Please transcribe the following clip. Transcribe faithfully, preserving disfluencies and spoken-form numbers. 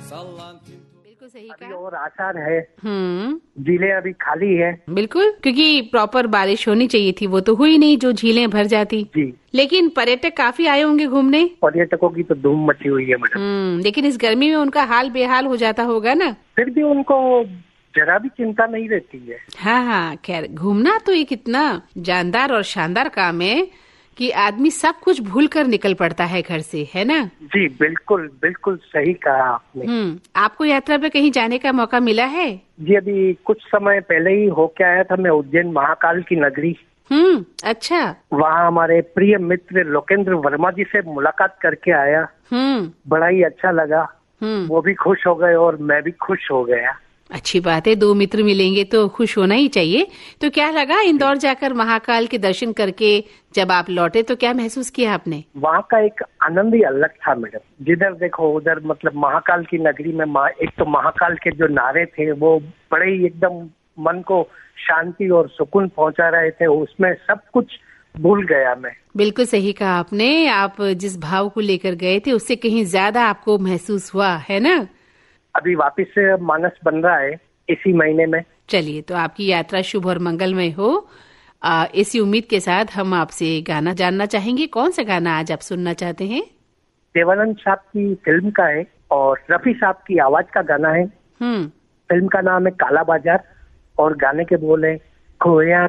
बिल्कुल सही अभी कहा। और आसार है, हम्म झीलें अभी खाली है। बिल्कुल, क्योंकि प्रॉपर बारिश होनी चाहिए थी, वो तो हुई नहीं जो झीलें भर जाती। जी, लेकिन पर्यटक काफी आए होंगे घूमने। पर्यटकों की तो धूम मची हुई है मैडम। हम्म लेकिन इस गर्मी में उनका हाल बेहाल हो जाता होगा ना। फिर भी उनको जरा भी चिंता नहीं रहती है। हाँ हाँ, खैर घूमना तो एक इतना जानदार और शानदार काम है कि आदमी सब कुछ भूल कर निकल पड़ता है घर से, है ना। जी बिल्कुल बिल्कुल सही कहा आपने। हम्म आपको यात्रा पे कहीं जाने का मौका मिला है? जी अभी कुछ समय पहले ही होके आया था मैं उज्जैन महाकाल की नगरी। हम्म अच्छा। वहाँ हमारे प्रिय मित्र लोकेंद्र वर्मा जी से मुलाकात करके आया। हम्म बड़ा ही अच्छा लगा, हम्म वो भी खुश हो गए और मैं भी खुश हो गया। अच्छी बात है, दो मित्र मिलेंगे तो खुश होना ही चाहिए। तो क्या लगा इंदौर जाकर महाकाल के दर्शन करके? जब आप लौटे तो क्या महसूस किया आपने? वहाँ का एक आनंद ही अलग था मैडम। जिधर देखो उधर मतलब महाकाल की नगरी में मा, एक तो महाकाल के जो नारे थे वो बड़े ही एकदम मन को शांति और सुकून पहुंचा रहे थे। उसमें सब कुछ भूल गया मैं। बिल्कुल सही कहा आपने। आप जिस भाव को लेकर गए थे उससे कहीं ज्यादा आपको महसूस हुआ, है ना। अभी वापस से मानस बन रहा है इसी महीने में। चलिए, तो आपकी यात्रा शुभ और मंगलमय हो। आ, इसी उम्मीद के साथ हम आपसे गाना जानना चाहेंगे। कौन सा गाना आज आप सुनना चाहते हैं? देवानंद साहब की फिल्म का है और रफी साहब की आवाज का गाना है। हम्म फिल्म का नाम है काला बाजार और गाने के बोल है खोया